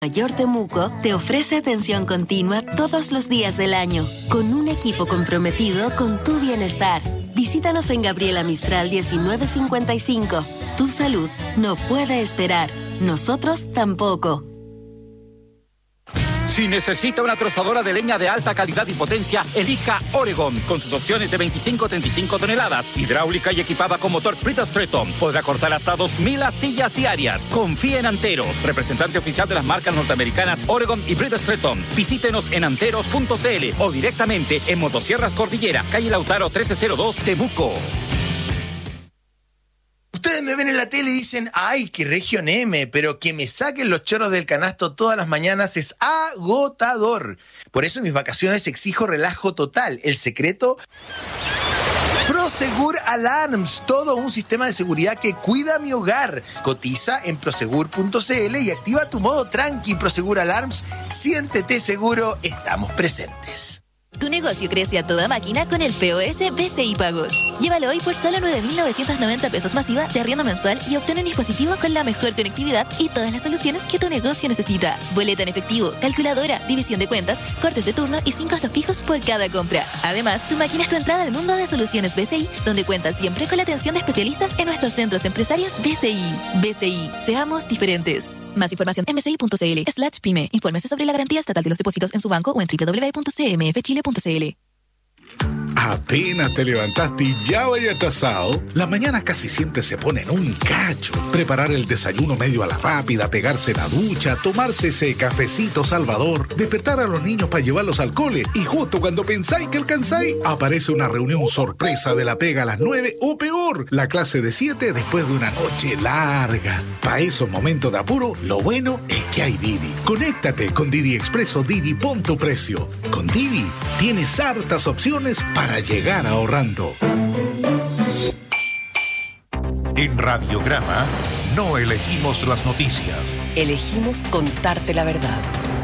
Mayor Temuco te ofrece atención continua todos los días del año, con un equipo comprometido con tu bienestar. Visítanos en Gabriela Mistral 1955. Tu salud no puede esperar. Nosotros tampoco. Si necesita una trozadora de leña de alta calidad y potencia, elija Oregon, con sus opciones de 25 a 35 toneladas, hidráulica y equipada con motor Bridgestone. Podrá cortar hasta 2.000 astillas diarias. Confíe en Anteros, representante oficial de las marcas norteamericanas Oregon y Bridgestone. Visítenos en anteros.cl o directamente en Motosierras Cordillera, calle Lautaro 1302, Temuco. Ustedes me ven en la tele y dicen, ay, qué región M, pero que me saquen los chorros del canasto todas las mañanas es agotador. Por eso en mis vacaciones exijo relajo total. El secreto, Prosegur Alarms, todo un sistema de seguridad que cuida mi hogar. Cotiza en prosegur.cl y activa tu modo tranqui. Prosegur Alarms, siéntete seguro, estamos presentes. Tu negocio crece a toda máquina con el POS BCI Pagos. Llévalo hoy por solo 9.990 pesos masiva de arriendo mensual y obtén un dispositivo con la mejor conectividad y todas las soluciones que tu negocio necesita. Boleta en efectivo, calculadora, división de cuentas, cortes de turno y sin costos fijos por cada compra. Además, tu máquina es tu entrada al mundo de soluciones BCI, donde cuentas siempre con la atención de especialistas en nuestros centros empresarios BCI. BCI, seamos diferentes. Más información en bci.cl/pyme. Infórmese sobre la garantía estatal de los depósitos en su banco o en www.cmfchile.cl. Apenas te levantaste y ya vaya atrasado. Las mañanas casi siempre se ponen un cacho. Preparar el desayuno medio a la rápida, pegarse la ducha, tomarse ese cafecito salvador, despertar a los niños para llevarlos al cole y justo cuando pensáis que alcanzáis, aparece una reunión sorpresa de la pega a las 9 o peor, la clase de 7 después de una noche larga. Para esos momentos de apuro, lo bueno es que hay Didi. Conéctate con Didi Express o Didi Pon tu Precio. Con Didi tienes hartas opciones para llegar ahorrando. En Radiograma no elegimos las noticias. Elegimos contarte la verdad.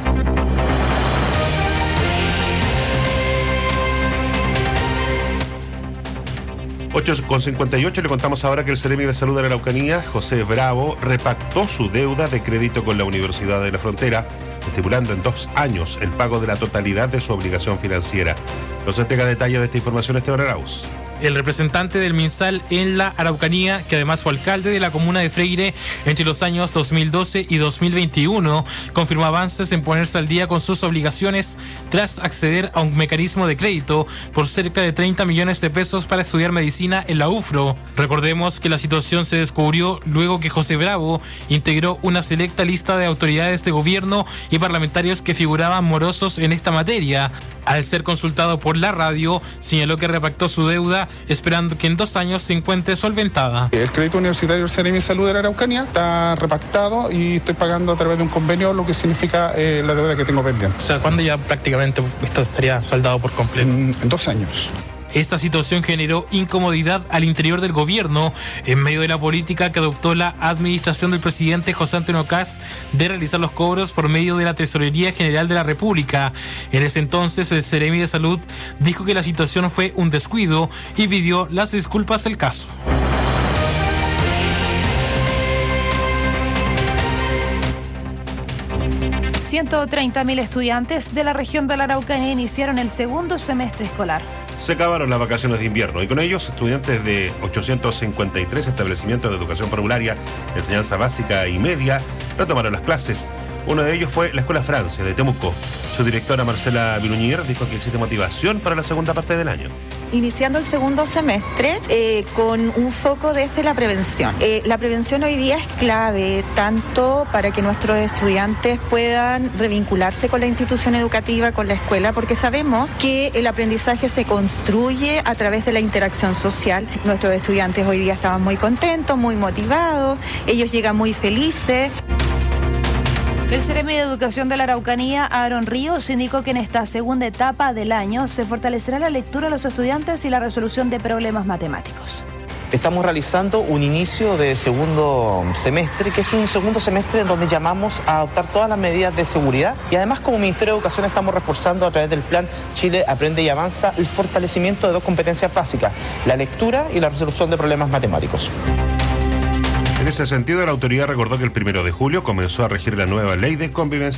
Con 58 le contamos ahora que el Seremi de Salud de la Araucanía, José Bravo, repactó su deuda de crédito con la Universidad de la Frontera, estipulando en 2 años el pago de la totalidad de su obligación financiera. Nos entrega detalles de esta información Esteban Arauz. El representante del MinSal en la Araucanía, que además fue alcalde de la comuna de Freire entre los años 2012 y 2021, confirmó avances en ponerse al día con sus obligaciones tras acceder a un mecanismo de crédito por cerca de 30 millones de pesos para estudiar medicina en la UFRO. Recordemos que la situación se descubrió luego que José Bravo integró una selecta lista de autoridades de gobierno y parlamentarios que figuraban morosos en esta materia. Al ser consultado por la radio, señaló que repactó su deuda esperando que en 2 años se encuentre solventada. El crédito universitario del Seremi de Salud de la Araucanía está repactado y estoy pagando a través de un convenio, lo que significa la deuda que tengo pendiente. O sea, ¿cuándo ya prácticamente esto estaría saldado por completo? En 2 años. Esta situación generó incomodidad al interior del gobierno en medio de la política que adoptó la administración del presidente José Antonio Kast de realizar los cobros por medio de la Tesorería General de la República. En ese entonces, el Seremi de Salud dijo que la situación fue un descuido y pidió las disculpas del caso. $130.000 estudiantes de la región de la Araucanía iniciaron el segundo semestre escolar. Se acabaron las vacaciones de invierno y con ellos estudiantes de 853 establecimientos de educación parvularia, enseñanza básica y media retomaron las clases. Uno de ellos fue la Escuela Francia de Temuco. Su directora Marcela Viluñier dijo que existe motivación para la segunda parte del año. Iniciando el segundo semestre con un foco desde la prevención. La prevención hoy día es clave tanto para que nuestros estudiantes puedan revincularse con la institución educativa, con la escuela, porque sabemos que el aprendizaje se construye a través de la interacción social. Nuestros estudiantes hoy día estaban muy contentos, muy motivados, ellos llegan muy felices. El Seremi de Educación de la Araucanía, Aaron Ríos, indicó que en esta segunda etapa del año se fortalecerá la lectura de los estudiantes y la resolución de problemas matemáticos. Estamos realizando un inicio de segundo semestre, que es un segundo semestre en donde llamamos a adoptar todas las medidas de seguridad y además como Ministerio de Educación estamos reforzando a través del plan Chile Aprende y Avanza el fortalecimiento de 2 competencias básicas, la lectura y la resolución de problemas matemáticos. En En ese sentido, la autoridad recordó que el 1 de julio comenzó a regir la nueva ley de convivencia